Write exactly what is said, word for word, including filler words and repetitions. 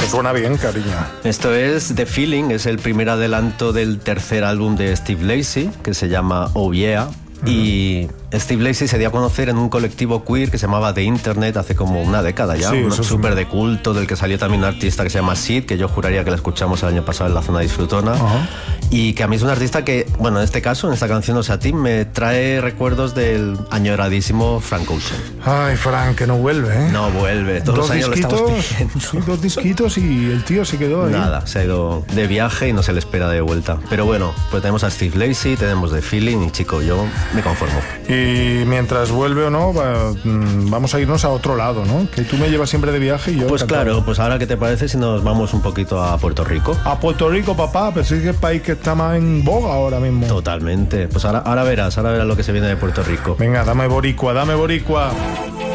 suena bien, cariño. Esto es The Feeling, es el primer adelanto del tercer álbum de Steve Lacy, que se llama Oh Yeah. Uh-huh. Y Steve Lacy se dio a conocer en un colectivo queer que se llamaba The Internet hace como una década ya, sí, un súper sí. de culto, del que salió también un artista que se llama Sid, que yo juraría que la escuchamos el año pasado en la zona disfrutona. Uh-huh. Y que a mí es un artista que, bueno, en este caso, en esta canción, o sea, a ti me trae recuerdos del añoradísimo Frank Ocean. Ay, Frank, que no vuelve, ¿eh? No vuelve, todos dos los años disquitos, lo estamos pidiendo. Sí, dos disquitos y el tío se quedó ahí. Nada, se ha ido de viaje y no se le espera de vuelta. Pero bueno, pues tenemos a Steve Lacy, tenemos The Feeling y, chico, yo me conformo. Y mientras vuelve o no, va, vamos a irnos a otro lado, ¿no? Que tú me llevas siempre de viaje y yo... Pues encantado. claro, pues ahora, ¿qué te parece si nos vamos un poquito a Puerto Rico? A Puerto Rico, papá, pero sí que es el país que está más en boga ahora mismo. Totalmente. Pues ahora, ahora verás, ahora verás lo que se viene de Puerto Rico. Venga, dame boricua, dame boricua.